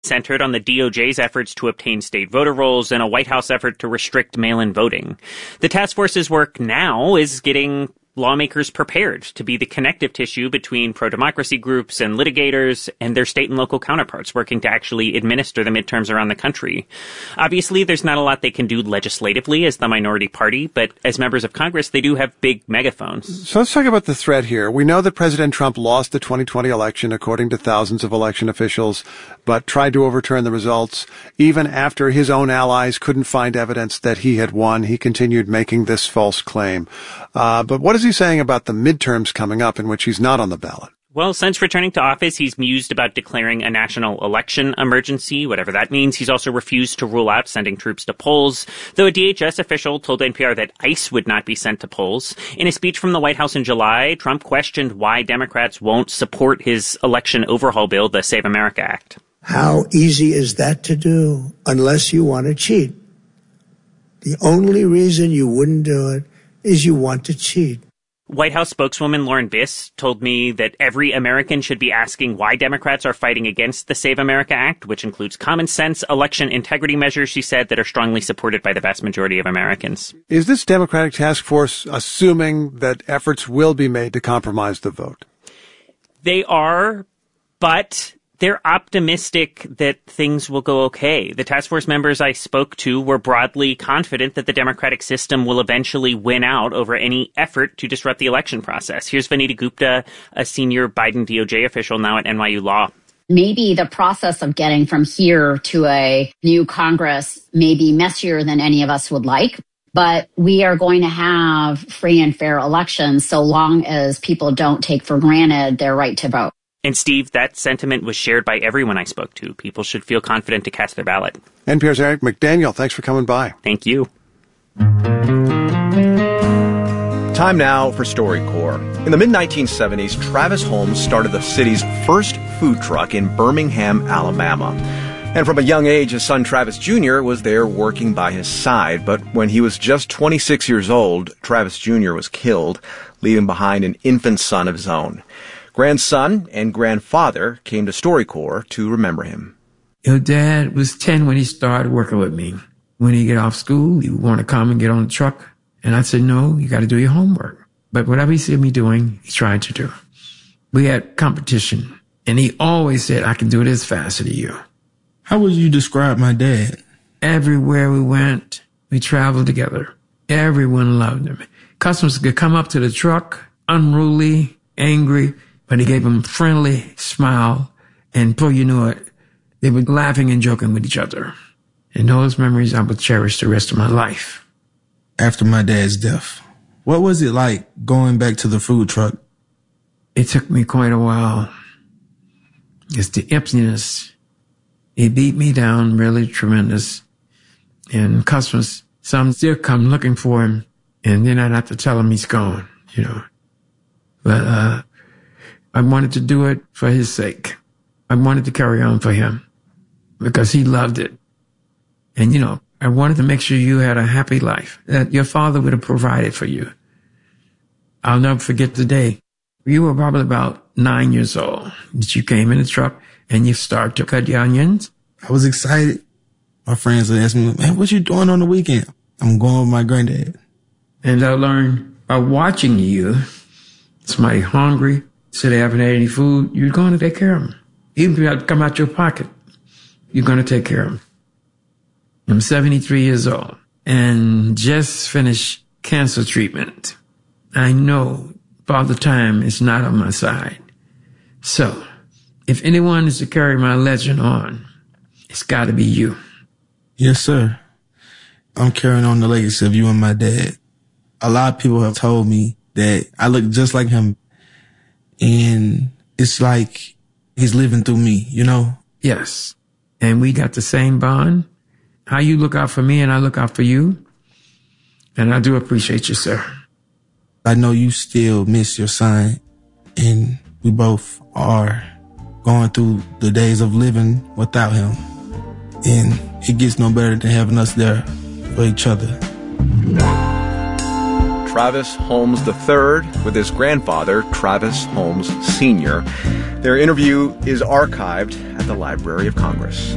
centered on the DOJ's efforts to obtain state voter rolls and a White House effort to restrict mail-in voting. The task force's work now is getting lawmakers prepared to be the connective tissue between pro-democracy groups and litigators and their state and local counterparts working to actually administer the midterms around the country. Obviously, there's not a lot they can do legislatively as the minority party, but as members of Congress, they do have big megaphones. So let's talk about the threat here. We know that President Trump lost the 2020 election, according to thousands of election officials, but tried to overturn the results. Even after his own allies couldn't find evidence that he had won, he continued making this false claim. But what is he saying about the midterms coming up in which he's not on the ballot? Well, since returning to office, he's mused about declaring a national election emergency, whatever that means. He's also refused to rule out sending troops to polls, though a DHS official told NPR that ICE would not be sent to polls. In a speech from the White House in July, Trump questioned why Democrats won't support his election overhaul bill, the Save America Act. How easy is that to do unless you want to cheat? The only reason you wouldn't do it is you want to cheat. White House spokeswoman Lauren Biss told me that every American should be asking why Democrats are fighting against the Save America Act, which includes common sense election integrity measures, she said, that are strongly supported by the vast majority of Americans. Is this Democratic task force assuming that efforts will be made to compromise the vote? They are, but they're optimistic that things will go okay. The task force members I spoke to were broadly confident that the democratic system will eventually win out over any effort to disrupt the election process. Here's Vanita Gupta, a senior Biden DOJ official now at NYU Law. Maybe the process of getting from here to a new Congress may be messier than any of us would like, but we are going to have free and fair elections so long as people don't take for granted their right to vote. And Steve, that sentiment was shared by everyone I spoke to. People should feel confident to cast their ballot. NPR's Eric McDaniel, thanks for coming by. Thank you. Time now for StoryCorps. In the mid-1970s, Travis Holmes started the city's first food truck in Birmingham, Alabama. And from a young age, his son Travis Jr. was there working by his side. But when he was just 26 years old, Travis Jr. was killed, leaving behind an infant son of his own. Grandson and grandfather came to StoryCorps to remember him. Your dad was 10 when he started working with me. When he get off school, he would want to come and get on the truck. And I said, no, you got to do your homework. But whatever he see me doing, he tried to do. We had competition. And he always said, I can do this faster than you. How would you describe my dad? Everywhere we went, we traveled together. Everyone loved him. Customers could come up to the truck, unruly, angry, but he gave them a friendly smile, and before you knew it, they were laughing and joking with each other. And those memories I will cherish the rest of my life. After my dad's death, what was it like going back to the food truck? It took me quite a while. It's the emptiness. It beat me down really tremendous. And customers, some still come looking for him, and then I'd have to tell him he's gone, you know. But I wanted to do it for his sake. I wanted to carry on for him because he loved it. And, you know, I wanted to make sure you had a happy life, that your father would have provided for you. I'll never forget the day. You were probably about 9 years old that you came in the truck and you started to cut your onions. I was excited. My friends would ask me, man, what you doing on the weekend? I'm going with my granddad. And I learned by watching you, somebody hungry, so they haven't had any food, you're going to take care of them. Even if you have to come out your pocket, you're going to take care of them. I'm 73 years old and just finished cancer treatment. I know Father Time is not on my side. So, if anyone is to carry my legend on, it's got to be you. Yes, sir. I'm carrying on the legacy of you and my dad. A lot of people have told me that I look just like him. And it's like he's living through me, you know? Yes. And we got the same bond. How you look out for me and I look out for you. And I do appreciate you, sir. I know you still miss your son. And we both are going through the days of living without him. And it gets no better than having us there for each other. Travis Holmes III with his grandfather, Travis Holmes Sr. Their interview is archived at the Library of Congress.